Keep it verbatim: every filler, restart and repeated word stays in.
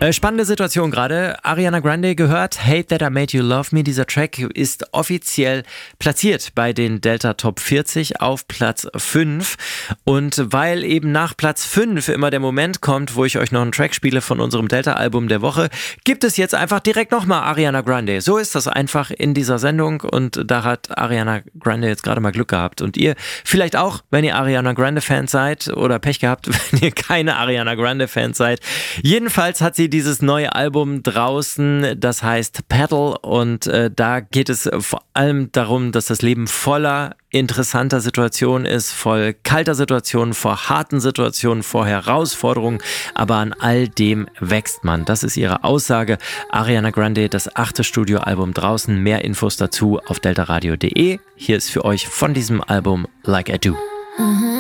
Äh, spannende Situation gerade. Ariana Grande gehört, Hate That I Made You Love Me. Dieser Track ist offiziell platziert bei den Delta Top vierzig auf Platz fünf. Und weil eben nach Platz fünf immer der Moment kommt, wo ich euch noch einen Track spiele von unserem Delta-Album der Woche, gibt es jetzt einfach direkt nochmal Ariana Grande. So ist das einfach in dieser Sendung und da hat Ariana Grande jetzt gerade mal Glück gehabt. Und ihr vielleicht auch, wenn ihr Ariana Grande-Fans seid oder Pech gehabt, wenn ihr keine Ariana Grande-Fans seid. Jedenfalls hat sie dieses neue Album draußen, das heißt Pedal, und äh, da geht es vor allem darum, dass das Leben voller interessanter Situationen ist, voll kalter Situationen, vor harten Situationen, vor Herausforderungen, aber an all dem wächst man. Das ist ihre Aussage. Ariana Grande, das achte Studioalbum draußen. Mehr Infos dazu auf deltaradio punkt de. Hier ist für euch von diesem Album Like I Do. Mhm.